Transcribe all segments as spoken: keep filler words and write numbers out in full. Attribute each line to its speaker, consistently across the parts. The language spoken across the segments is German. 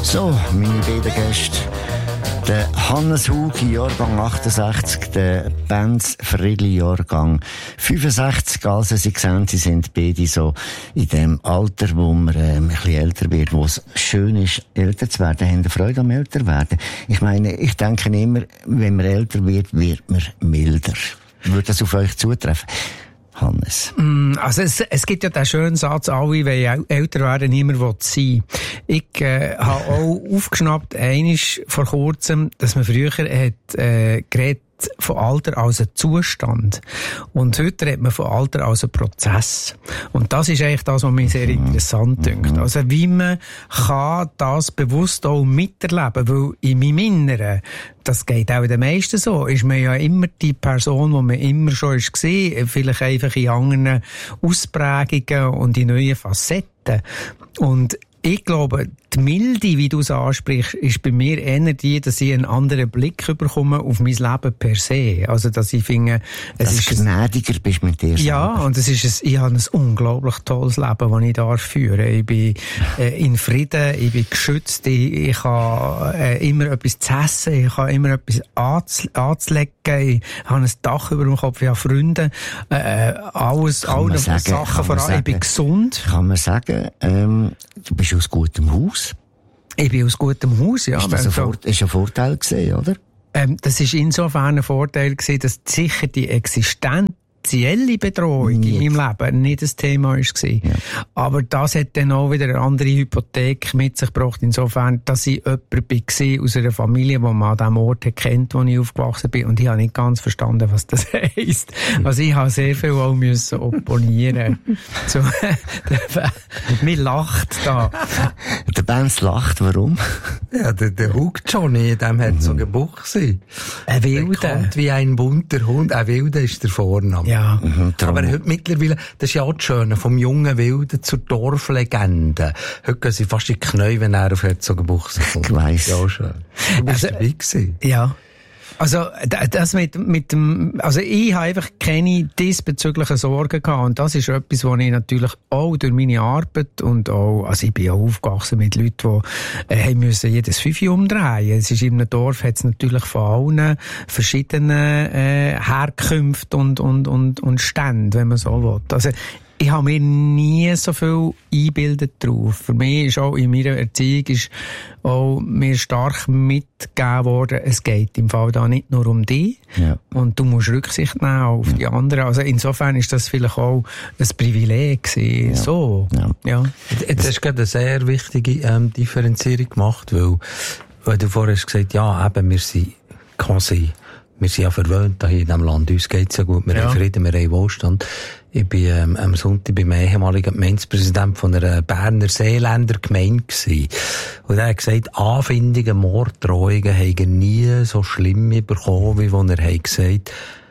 Speaker 1: So, meine beiden Gäste. Der Hannes Hug, Jahrgang achtundsechzig, der Benz Friedli, Jahrgang fünfundsechzig. Also, Sie sehen, Sie sind beide so in dem Alter, wo man äh, ein bisschen älter wird, wo es schön ist, älter zu werden. Haben Sie Freude am älter werden? Ich meine, ich denke immer, wenn man älter wird, wird man milder. Würde das auf euch zutreffen? Hannes.
Speaker 2: Also es, es gibt ja den schönen Satz, alle wollen älter werden, niemand will sein. Ich äh, habe auch aufgeschnappt, einisch vor kurzem, dass man früher hat äh, geredet von Alter als ein Zustand. Und heute redet man von Alter als ein Prozess. Und das ist eigentlich das, was mich sehr interessant dünkt. Also wie man kann das bewusst auch miterleben, weil in meinem Inneren, das geht auch den meisten so, ist man ja immer die Person, die man immer schon ist gesehen, vielleicht einfach in anderen Ausprägungen und in neuen Facetten. Und ich glaube, die Milde, wie du es ansprichst, ist bei mir eher die, dass ich einen anderen Blick bekomme auf mein Leben per se. Also, dass ich finde, es
Speaker 1: dass
Speaker 2: ist
Speaker 1: du gnädiger bist mit dir
Speaker 2: ja,
Speaker 1: selber.
Speaker 2: und es ist ein, ich habe ein unglaublich tolles Leben, das ich darf führen. Ich bin äh, in Frieden, ich bin geschützt, ich, ich habe äh, immer etwas zu essen, ich habe immer etwas anzu, anzulegen, ich habe ein Dach über dem Kopf, ich habe Freunde, äh, alles, alle Sachen voran, ich bin gesund.
Speaker 1: Kann man sagen, ähm, du bist aus gutem Haus?
Speaker 2: Ich bin aus gutem Haus, ja.
Speaker 1: Ist das ein, Vor- ist ein Vorteil gewesen, oder?
Speaker 2: Ähm, das ist insofern ein Vorteil gewesen, dass sicher die existenzielle Bedrohung nicht in meinem Leben nicht das Thema war. Ja. Aber das hat dann auch wieder eine andere Hypothek mit sich gebracht, insofern, dass ich jemand war aus einer Familie, die man an dem Ort kennt, wo ich aufgewachsen bin. Und ich habe nicht ganz verstanden, was das heisst. Also ich habe sehr viel auch müssen opponieren. So, mir lacht da.
Speaker 1: Der Benz lacht, warum?
Speaker 3: Ja, der, der Hug Johnny, dem hat mhm. so gebuchse.
Speaker 2: Ein Wilder.
Speaker 3: Bekannt wie ein bunter Hund. Ein Wilder ist der Vorname.
Speaker 2: Ja.
Speaker 1: Mhm,
Speaker 3: aber heute mittlerweile, das ist ja auch das Schöne, vom jungen Wilden zur Dorflegende. Heute gehen sie fast in die Knie, wenn er auf Herzogenbuchse kommt.
Speaker 1: Ich weiss.
Speaker 3: Ja, schön. Du bist
Speaker 2: also,
Speaker 3: dabei gewesen.
Speaker 2: Ja. Also, das mit, mit dem, also ich habe einfach keine diesbezüglichen Sorgen gehabt. Und das ist etwas, was ich natürlich auch durch meine Arbeit und auch, also ich bin auch aufgewachsen mit Leuten, die, äh, haben müssen jedes Fünfe umdrehen. Es ist in einem Dorf, hat es natürlich von allen verschiedenen, äh, Herkünften und, und, und, und Ständen, wenn man so will. Also, ich habe mir nie so viel eingebildet drauf. Für mich ist auch in meiner Erziehung ist auch mir stark mitgegeben worden, es geht im Fall da nicht nur um dich. Ja. Und du musst Rücksicht nehmen auf ja. die anderen. Also insofern ist das vielleicht auch ein Privileg gewesen. Ja. So. Ja. Ja.
Speaker 3: Jetzt hast du gerade eine sehr wichtige ähm, Differenzierung gemacht, weil, weil du vorher hast gesagt, ja, eben, wir sind quasi, wir sind ja verwöhnt hier in diesem Land. Uns geht's ja gut. Wir ja. haben Frieden, wir haben Wohlstand. Ich bin ähm, am Sonntag beim ehemaligen Gemeindepräsident von einer Berner Seeländer Gemeinde gewesen. Und er hat gesagt, Anfindungen, Morddrohungen haben nie so schlimm bekommen, wie wenn er hat gesagt,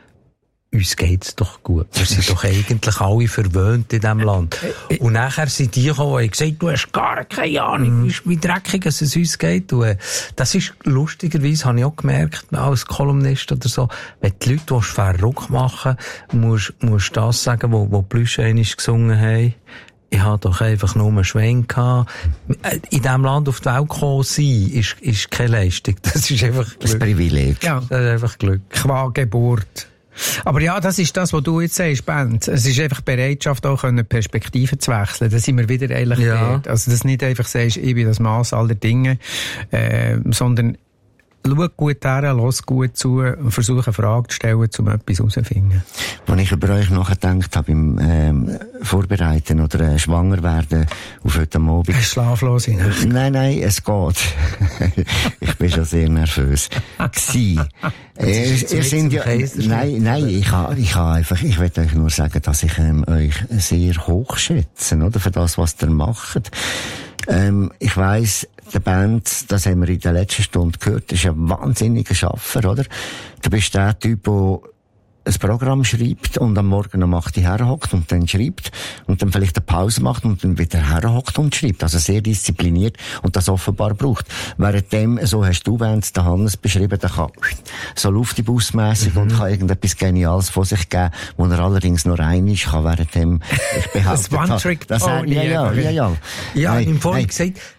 Speaker 3: uns geht's doch gut. Wir sind doch eigentlich alle verwöhnt in diesem Land. Und nachher sind die gekommen und haben gesagt, du hast gar keine Ahnung, wie dreckig es uns geht. Und das ist lustigerweise, habe ich auch gemerkt, als Kolumnist oder so, wenn die Leute verrückt machen, musst du das sagen, wo, wo die Plüsche einmal gesungen haben. Ich hatte doch einfach nur einen Schwenk gehabt. In diesem Land auf die Welt gekommen sein, ist, ist keine Leistung. Das ist einfach Glück.
Speaker 1: Das Privileg.
Speaker 2: Ja.
Speaker 3: Das ist einfach Glück.
Speaker 2: Qua Geburt. Aber ja, das ist das, was du jetzt sagst, Bent. Es ist einfach Bereitschaft, auch Perspektiven zu wechseln. Da sind wir wieder eigentlich
Speaker 3: ja.
Speaker 2: dort. Also, dass du nicht einfach sagst, ich bin das Maß aller Dinge, äh, sondern schau gut her, lass gut zu und versuche eine Frage zu stellen, um etwas herauszufinden.
Speaker 1: Als ich über euch nachgedacht habe, im ähm, Vorbereiten oder äh, schwanger werden auf heute Abend.
Speaker 2: Schlaflos in Nacht.
Speaker 1: Nein, nein, es geht. Ich bin schon sehr nervös. Gsi. Ihr, ihr sind ja, nein, nein, ich habe, ich habe einfach, ich will euch nur sagen, dass ich ähm, euch sehr hochschätze, oder, für das, was ihr macht. Ähm, ich weiss, der Band, das haben wir in der letzten Stunde gehört, ist ein wahnsinniger Schaffer, oder? Du bist der Typ, der ein Programm schreibt und am Morgen um acht Uhr herhockt und dann schreibt und dann vielleicht eine Pause macht und dann wieder herhockt und schreibt. Also sehr diszipliniert und das offenbar braucht. Währenddem, so hast du, wenn es der Hannes beschrieben, der kann so luftibusmässig mhm. und kann irgendetwas Geniales von sich geben, wo er allerdings nur ein ist, kann währenddem, ich behaupte,
Speaker 2: das One-Trick
Speaker 1: das
Speaker 2: Pony.
Speaker 1: Ja, ja, ja, ja.
Speaker 3: Ja, ich habe vorhin gesagt,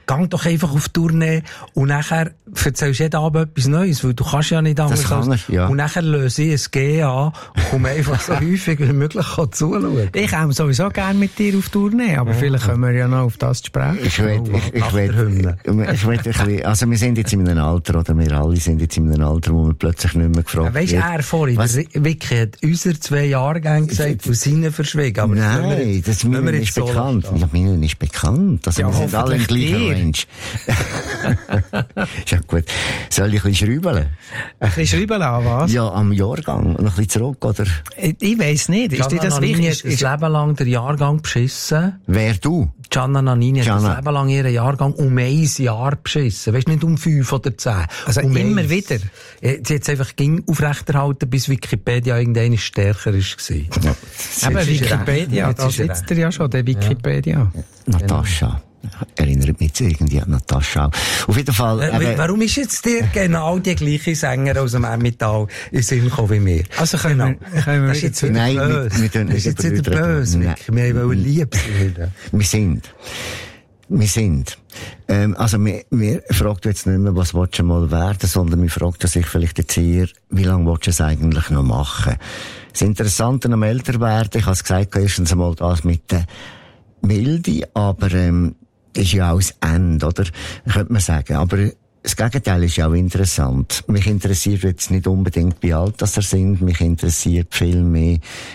Speaker 3: gang doch einfach auf Tournee und nachher erzählst du jeden Abend etwas Neues, weil du kannst ja nicht anders.
Speaker 1: Das kann
Speaker 3: als,
Speaker 1: ich, ja.
Speaker 3: Und nachher löse ich ein G an und komme einfach so häufig wie möglich zuschauen.
Speaker 2: Ich komme sowieso gerne mit dir auf Tournee, aber ja. vielleicht können wir ja noch auf das sprechen.
Speaker 1: Ich will, ich, ich will, ich will ein bisschen, also wir sind jetzt in einem Alter, oder wir alle sind jetzt in einem Alter, wo man plötzlich nicht mehr gefragt
Speaker 3: ja, weißt, wird. Weißt du, er vorhin, was? Vicky hat unsere zwei Jahrgänge gesagt, von seinen verschwiegen. Aber
Speaker 1: nein, das ist mir nicht so bekannt. Ja, mir ist bekannt. Also ja, wir sind alle im gleichen Range. Ja gut. Soll ich ein bisschen schrauben?
Speaker 2: Ein bisschen schrauben an was?
Speaker 1: Ja, am Jahrgang. Noch ein bisschen zurück, oder?
Speaker 2: Ich, ich weiss nicht. Ist dir das wichtig?
Speaker 3: Ist das Leben lang der Jahrgang beschissen?
Speaker 1: Wer, du?
Speaker 3: Gianna Nannini hat das Leben lang ihren Jahrgang um ein Jahr beschissen. Weisst nicht um fünf oder zehn.
Speaker 2: Also
Speaker 3: um
Speaker 2: immer eins. Wieder?
Speaker 3: Sie hat es einfach ging aufrechterhalten, bis Wikipedia irgendwann stärker war.
Speaker 2: Ja. Aber Wikipedia, da sitzt er ja schon, der Wikipedia.
Speaker 1: Ja. Natascha. Erinnert mich jetzt irgendwie an Natascha. Auf jeden Fall.
Speaker 3: Äh, warum ist jetzt dir genau die gleiche Sänger aus dem Emmental in Sinn gekommen wie mir?
Speaker 2: Also können genau. wir, können wir
Speaker 3: das ist jetzt wieder
Speaker 1: Nein,
Speaker 3: böse.
Speaker 1: Wir, wir tun
Speaker 3: das ist jetzt wieder böse. Wir wollen lieb sein.
Speaker 1: Wir sind. Wir sind. Ähm, also, wir, wir fragt jetzt nicht mehr, was willst du mal werden, sondern wir fragt sich vielleicht jetzt eher, wie lange willst du es eigentlich noch machen? Das Interessante am Älterwerden, ich habe es gesagt, erstens einmal das mit der Milde, aber, ähm, ist ja auch das Ende, oder? Könnte man sagen. Aber das Gegenteil ist ja auch interessant. Mich interessiert jetzt nicht unbedingt, wie alt das er sind. Mich interessiert viel mehr,